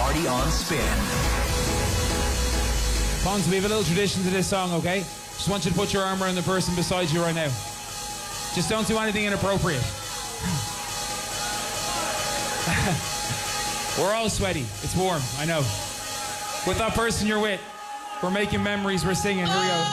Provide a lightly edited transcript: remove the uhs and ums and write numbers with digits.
Party on Spin. Pons, we have a little tradition to this song, okay? Just want you to put your arm around the person beside you right now. Just don't do anything inappropriate. We're all sweaty. It's warm, I know. With that person you're with, we're making memories, we're singing. Here we go.